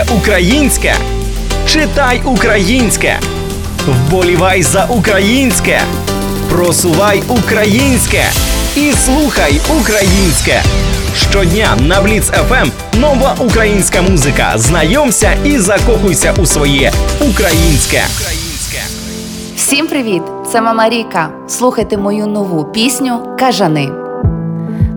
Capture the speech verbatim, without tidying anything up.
українське, читай українське, вболівай за українське, просувай українське і слухай українське. Щодня на Бліц еф ем нова українська музика. Знайомся і закохуйся у своє українське. Всім привіт! Це мама Ріка. Слухайте мою нову пісню «Кажани».